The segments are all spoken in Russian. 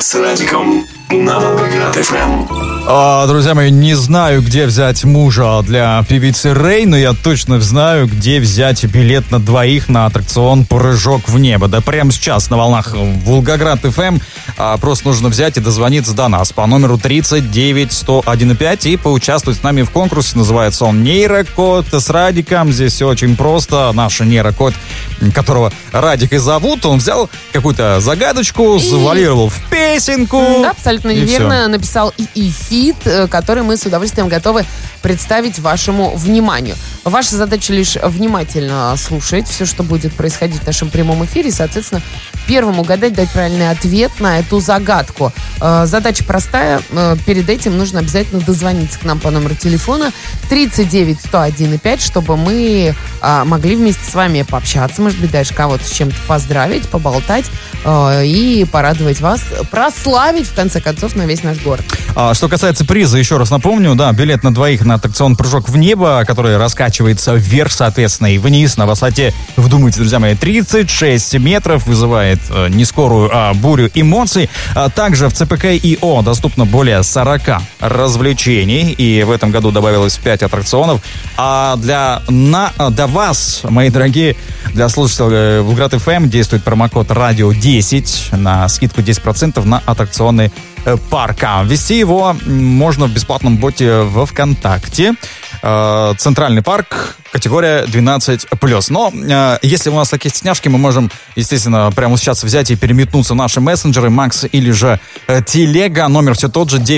с Радиком на Волгоград-ФМ. Друзья мои, не знаю, где взять мужа для певицы Рэй, но я точно знаю, где взять билет на двоих на аттракцион «Прыжок в небо». Да прямо сейчас на волнах Волгоград-ФМ просто нужно взять и дозвониться до нас по номеру 39-101-5 и поучаствовать с нами в конкурсе. Называется он «Нейрокод» с Радиком. Здесь все очень просто. Наш нейрокод, которого Радик и зовут, он взял какую-то загадочку, завуалировал в песенку. Да, абсолютно неверно. Написал хит, который мы с удовольствием готовы представить вашему вниманию. Ваша задача лишь внимательно слушать все, что будет происходить в нашем прямом эфире, и, соответственно, первым угадать, дать правильный ответ на эту загадку. Задача простая. Перед этим нужно обязательно дозвониться к нам по номеру телефона 39-101-5, чтобы мы могли вместе с вами пообщаться, может быть, даже кого-то с чем-то поздравить, поболтать и порадовать вас, прославить, в конце концов, на весь наш город. Что касается приза, еще раз напомню, да, билет на двоих на аттракцион «Прыжок в небо», который раскачивается вверх, соответственно, и вниз на высоте, вдумайте, друзья мои, 36 метров, вызывает не скорую, а бурю эмоций. Также в ЦПК.ИО доступно более 40 развлечений, и в этом году добавилось 5 аттракционов. А для вас, мои дорогие, для слушателей Волгоград-ФМ действует промокод «Радио10» на скидку 10% на аттракционный парка. Ввести его можно в бесплатном боте во ВКонтакте. Центральный парк, категория 12+. Но если у нас такие стесняшки, мы можем, естественно, прямо сейчас взять и переметнуться в наши мессенджеры, Макс или же Телега. Номер все тот же,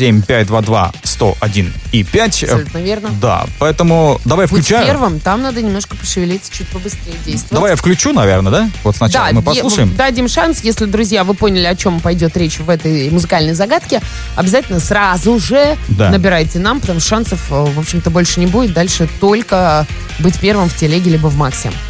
927-522-101-5. Абсолютно верно. Да, поэтому давай включаем. Будь первым, там надо немножко пошевелиться, чуть побыстрее действовать. Давай я включу, наверное, да? Вот сначала мы послушаем. Дадим шанс, если, друзья, вы поняли, о чем пойдет речь в этой музыкальной загадке, обязательно сразу же набирайте нам, потому что шансов, в общем-то, больше не будет. Дальше только быть первым в Телеге либо в Максе.